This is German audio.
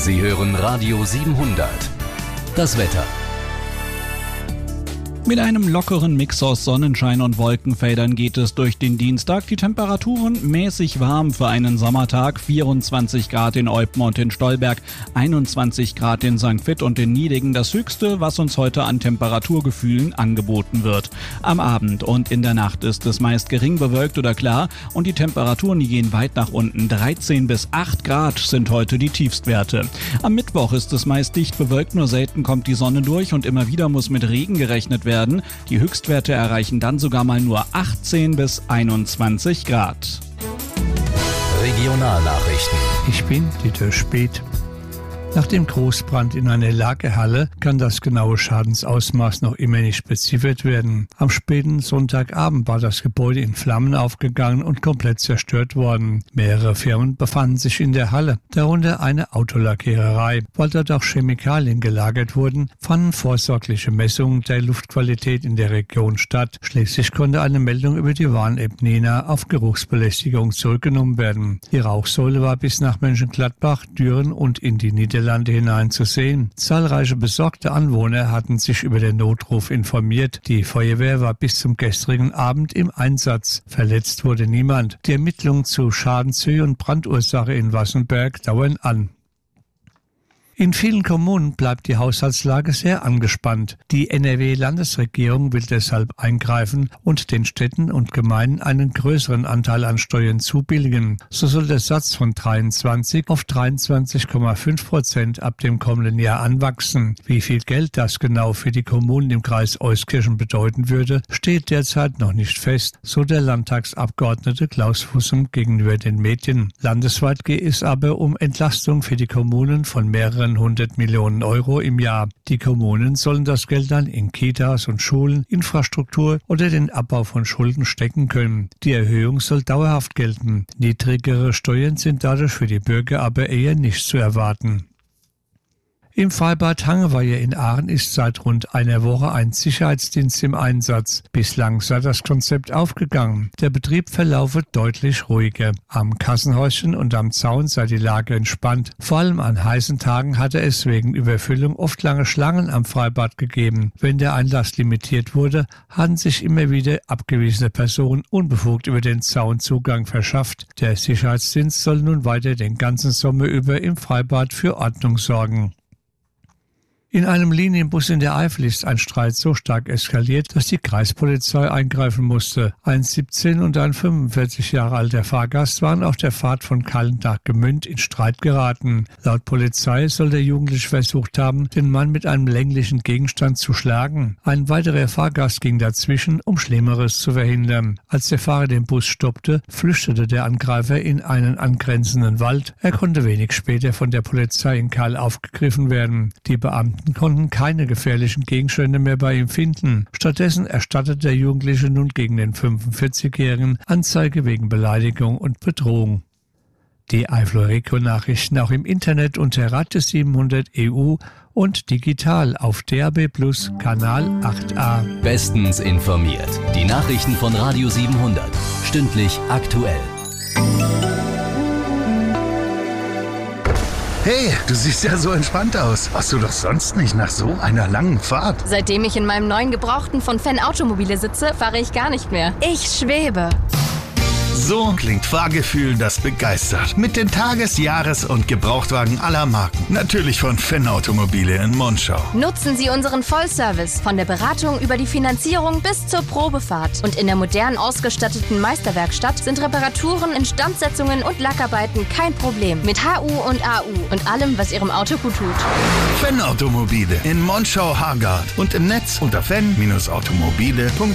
Sie hören Radio 700. Das Wetter. Mit einem lockeren Mix aus Sonnenschein und Wolkenfeldern geht es durch den Dienstag. Die Temperaturen mäßig warm für einen Sommertag. 24 Grad in Eupen und in Stolberg, 21 Grad in St. Vith und in Niedingen. Das Höchste, was uns heute an Temperaturgefühlen angeboten wird. Am Abend und in der Nacht ist es meist gering bewölkt oder klar und die Temperaturen gehen weit nach unten. 13 bis 8 Grad sind heute die Tiefstwerte. Am Mittwoch ist es meist dicht bewölkt, nur selten kommt die Sonne durch und immer wieder muss mit Regen gerechnet werden. Die Höchstwerte erreichen dann sogar mal nur 18 bis 21 Grad. Regionalnachrichten. Ich bin Dieter Speth. Nach dem Großbrand in einer Lagerhalle kann das genaue Schadensausmaß noch immer nicht beziffert werden. Am späten Sonntagabend war das Gebäude in Flammen aufgegangen und komplett zerstört worden. Mehrere Firmen befanden sich in der Halle, darunter eine Autolackiererei. Weil dort auch Chemikalien gelagert wurden, fanden vorsorgliche Messungen der Luftqualität in der Region statt. Schließlich konnte eine Meldung über die Warn-App Nena auf Geruchsbelästigung zurückgenommen werden. Die Rauchsäule war bis nach Mönchengladbach, Düren und in die Niederlande hinein zu sehen. Zahlreiche besorgte Anwohner hatten sich über den Notruf informiert. Die Feuerwehr war bis zum gestrigen Abend im Einsatz. Verletzt wurde niemand. Die Ermittlungen zu Schadenshöhe und Brandursache in Wassenberg dauern an. In vielen Kommunen bleibt die Haushaltslage sehr angespannt. Die NRW-Landesregierung will deshalb eingreifen und den Städten und Gemeinden einen größeren Anteil an Steuern zubilligen. So soll der Satz von 23 auf 23,5% ab dem kommenden Jahr anwachsen. Wie viel Geld das genau für die Kommunen im Kreis Euskirchen bedeuten würde, steht derzeit noch nicht fest, so der Landtagsabgeordnete Klaus Fussum gegenüber den Medien. Landesweit geht es aber um Entlastung für die Kommunen von mehreren 100 Millionen Euro im Jahr. Die Kommunen sollen das Geld dann in Kitas und Schulen, Infrastruktur oder den Abbau von Schulden stecken können. Die Erhöhung soll dauerhaft gelten. Niedrigere Steuern sind dadurch für die Bürger aber eher nicht zu erwarten. Im Freibad Hangeweiher in Aachen ist seit rund einer Woche ein Sicherheitsdienst im Einsatz. Bislang sei das Konzept aufgegangen. Der Betrieb verlaufe deutlich ruhiger. Am Kassenhäuschen und am Zaun sei die Lage entspannt. Vor allem an heißen Tagen hatte es wegen Überfüllung oft lange Schlangen am Freibad gegeben. Wenn der Einlass limitiert wurde, hatten sich immer wieder abgewiesene Personen unbefugt über den Zaun Zugang verschafft. Der Sicherheitsdienst soll nun weiter den ganzen Sommer über im Freibad für Ordnung sorgen. In einem Linienbus in der Eifel ist ein Streit so stark eskaliert, dass die Kreispolizei eingreifen musste. Ein 17 und ein 45 Jahre alter Fahrgast waren auf der Fahrt von Callen nach Gmünd in Streit geraten. Laut Polizei soll der Jugendliche versucht haben, den Mann mit einem länglichen Gegenstand zu schlagen. Ein weiterer Fahrgast ging dazwischen, um Schlimmeres zu verhindern. Als der Fahrer den Bus stoppte, flüchtete der Angreifer in einen angrenzenden Wald. Er konnte wenig später von der Polizei in Callen aufgegriffen werden. Die Beamten konnten keine gefährlichen Gegenstände mehr bei ihm finden. Stattdessen erstattete der Jugendliche nun gegen den 45-Jährigen Anzeige wegen Beleidigung und Bedrohung. Die Eifler Region-Nachrichten auch im Internet unter Radio 700 EU und digital auf DAB+ Kanal 8a. Bestens informiert. Die Nachrichten von Radio 700. Stündlich aktuell. Hey, du siehst ja so entspannt aus. Warst du doch sonst nicht nach so einer langen Fahrt? Seitdem ich in meinem neuen Gebrauchten von Fenn Automobile sitze, fahre ich gar nicht mehr. Ich schwebe. So klingt Fahrgefühl, das begeistert. Mit den Tages-, Jahres- und Gebrauchtwagen aller Marken. Natürlich von Fenn Automobile in Monschau. Nutzen Sie unseren Vollservice. Von der Beratung über die Finanzierung bis zur Probefahrt. Und in der modern ausgestatteten Meisterwerkstatt sind Reparaturen, Instandsetzungen und Lackarbeiten kein Problem. Mit HU und AU und allem, was Ihrem Auto gut tut. Fenn Automobile in Monschau-Hargard und im Netz unter fenn-automobile.de.